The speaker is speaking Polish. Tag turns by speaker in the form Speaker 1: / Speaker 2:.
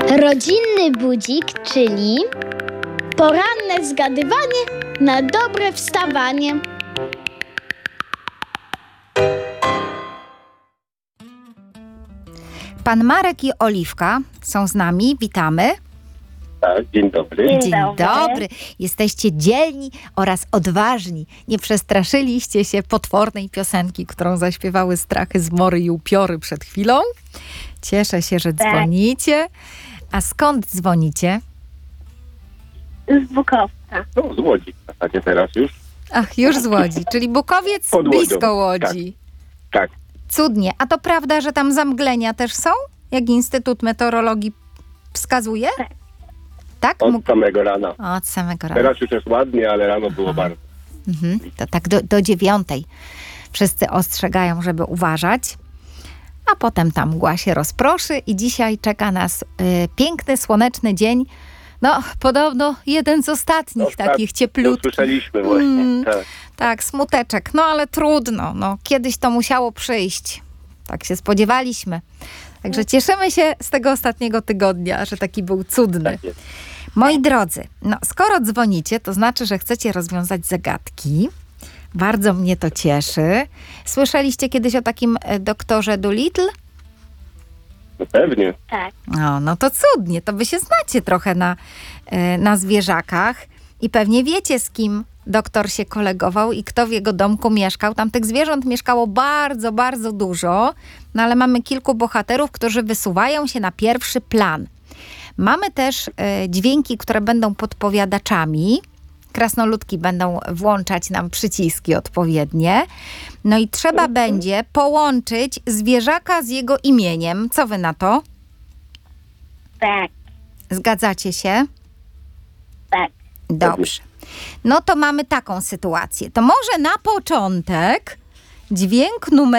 Speaker 1: Rodzinny budzik, czyli poranne zgadywanie na dobre wstawanie.
Speaker 2: Pan Marek i Oliwka są z nami. Witamy.
Speaker 3: Tak, dzień dobry.
Speaker 1: Dzień dobry.
Speaker 2: Jesteście dzielni oraz odważni. Nie przestraszyliście się potwornej piosenki, którą zaśpiewały Strachy, Zmory i Upiory przed chwilą. Cieszę się, że dzwonicie. A skąd dzwonicie?
Speaker 1: Z Bukowca.
Speaker 3: No, z Łodzi w zasadzie teraz już.
Speaker 2: Ach, już z Łodzi, czyli Bukowiec
Speaker 3: Pod Łodzią.
Speaker 2: blisko Łodzi.
Speaker 3: Tak,
Speaker 2: Cudnie. A to prawda, że tam zamglenia też są? Jak Instytut Meteorologii wskazuje? Tak?
Speaker 3: od samego rana.
Speaker 2: Od samego rana.
Speaker 3: Teraz już jest ładnie, ale rano było bardzo.
Speaker 2: To tak do 9. Wszyscy ostrzegają, żeby uważać. A potem ta mgła się rozproszy i dzisiaj czeka nas piękny, słoneczny dzień. No, podobno jeden z ostatnich takich cieplutkich.
Speaker 3: Słyszeliśmy właśnie. Tak.
Speaker 2: Tak, smuteczek. No, ale trudno. No, kiedyś to musiało przyjść. Tak się spodziewaliśmy. Także cieszymy się z tego ostatniego tygodnia, że taki był cudny.
Speaker 3: Tak jest.
Speaker 2: Moi drodzy, no skoro dzwonicie, to znaczy, że chcecie rozwiązać zagadki. Bardzo mnie to cieszy. Słyszeliście kiedyś o takim doktorze Dolittle?
Speaker 3: No pewnie.
Speaker 1: Tak.
Speaker 2: No to cudnie, to wy się znacie trochę na zwierzakach i pewnie wiecie, z kim doktor się kolegował i kto w jego domku mieszkał. Tam tych zwierząt mieszkało bardzo, bardzo dużo, no ale mamy kilku bohaterów, którzy wysuwają się na pierwszy plan. Mamy też dźwięki, które będą podpowiadaczami. Krasnoludki będą włączać nam przyciski odpowiednie. No i trzeba będzie połączyć zwierzaka z jego imieniem. Co wy na to?
Speaker 1: Tak.
Speaker 2: Zgadzacie się?
Speaker 1: Tak.
Speaker 2: Dobrze. No to mamy taką sytuację. To może na początek dźwięk numer